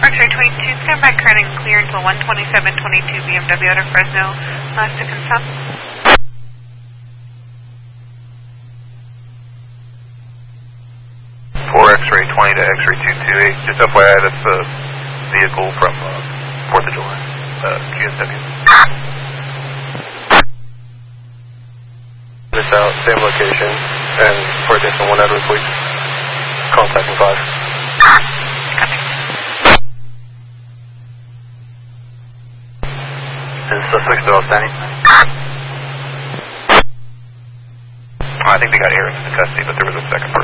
X-ray 22, stand by current and clear until 12722 BMW out of Fresno, last to confirm. 4 X-ray 20 to X-ray 228, just FYI, that's the vehicle from 4th of July, QSW. This out, same location, and for additional 1 Edward, please. Contact 5. Is suspect still outstanding? I think they got Aaron into custody, but there was a second person.